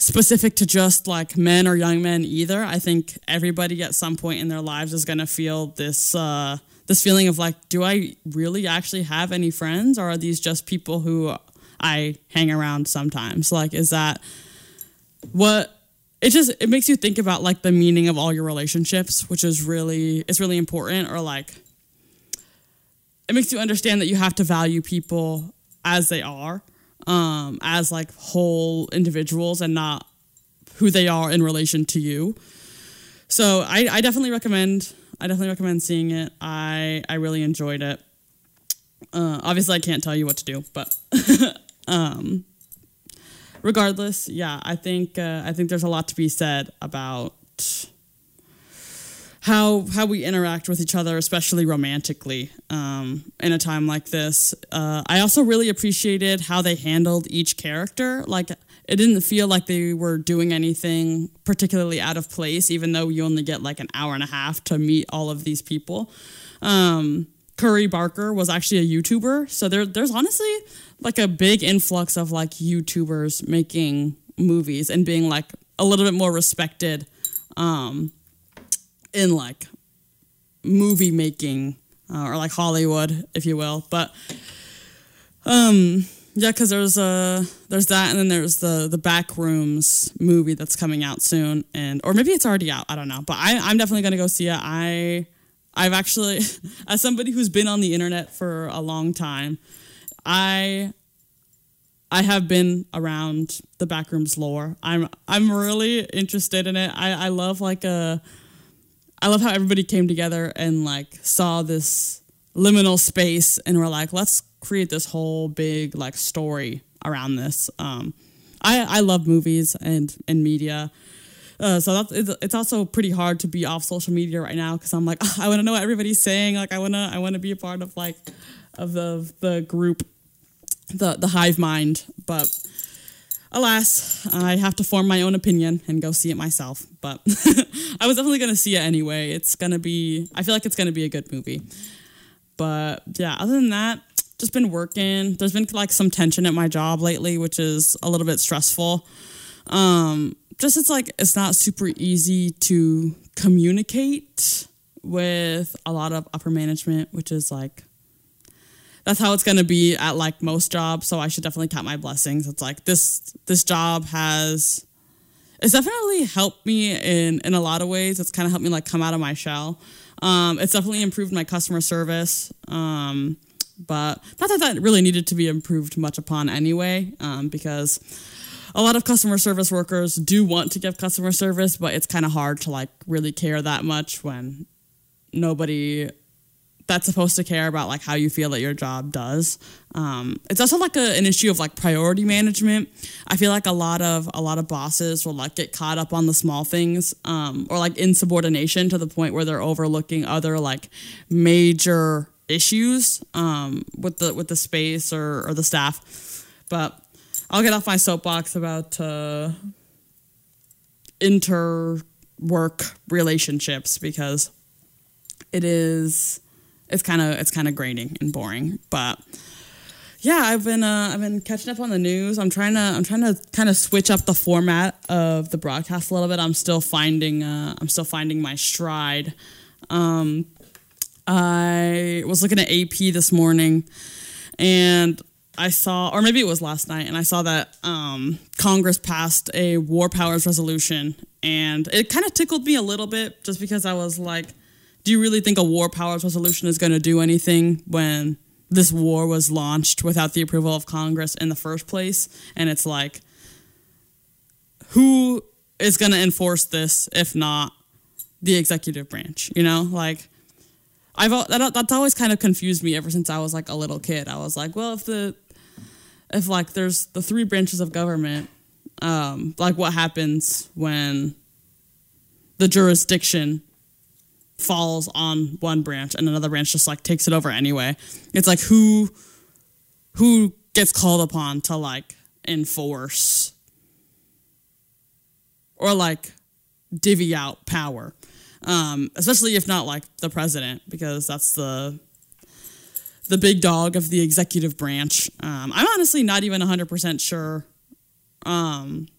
specific to just like men or young men either. I think everybody at some point in their lives is going to feel this this feeling of like, do I really actually have any friends, or are these just people who I hang around sometimes? Like, is that what it makes you think about like the meaning of all your relationships, which is really important, or like it makes you understand that you have to value people as they are, as like whole individuals and not who they are in relation to you. So I definitely recommend seeing it. I really enjoyed it. Obviously I can't tell you what to do, but regardless, yeah, I think there's a lot to be said about how we interact with each other, especially romantically, in a time like this. I also really appreciated how they handled each character. Like, it didn't feel like they were doing anything particularly out of place, even though you only get like an hour and a half to meet all of these people. Curry Barker was actually a YouTuber, so there's honestly like a big influx of like YouTubers making movies and being like a little bit more respected in like movie making or like Hollywood, if you will. But yeah, because there's that, and then there's the Backrooms movie that's coming out soon, or maybe it's already out. I don't know, but I'm definitely gonna go see it. I've actually, as somebody who's been on the internet for a long time, I have been around the Backrooms lore. I'm really interested in it. I love I love how everybody came together and like saw this liminal space and were like, let's create this whole big like story around this. I love movies and media. So it's also pretty hard to be off social media right now, because I'm like, oh, I want to know what everybody's saying. Like, I want to be a part of like of the group, the hive mind. But alas, I have to form my own opinion and go see it myself. But I was definitely going to see it anyway. I feel like it's going to be a good movie. But yeah, other than that, just been working. There's been like some tension at my job lately, which is a little bit stressful. It's not super easy to communicate with a lot of upper management, which is like, that's how it's going to be at like most jobs. So I should definitely count my blessings. It's like this job it's definitely helped me in a lot of ways. It's kind of helped me like come out of my shell. It's definitely improved my customer service. But not that really needed to be improved much upon anyway, because a lot of customer service workers do want to give customer service, but it's kind of hard to like really care that much when nobody that's supposed to care about like how you feel that your job does. It's also like an issue of like priority management. I feel like a lot of bosses will like get caught up on the small things, or like insubordination to the point where they're overlooking other like major issues with the space or the staff. But I'll get off my soapbox about inter-work relationships, because it's kind of grating and boring. But yeah, I've been catching up on the news. I'm trying to kind of switch up the format of the broadcast a little bit. I'm still finding my stride. I was looking at AP this morning, and I saw, or maybe it was last night, and I saw that Congress passed a war powers resolution, and it kind of tickled me a little bit, just because I was like, do you really think a war powers resolution is going to do anything when this war was launched without the approval of Congress in the first place? And it's like, who is going to enforce this if not the executive branch? You know, like, that's always kind of confused me ever since I was like a little kid. I was like, well, if like there's the three branches of government, like what happens when the jurisdiction falls on one branch and another branch just like takes it over anyway? It's like who gets called upon to like enforce or like divvy out power, especially if not like the president, because that's the big dog of the executive branch. I'm honestly not even 100% sure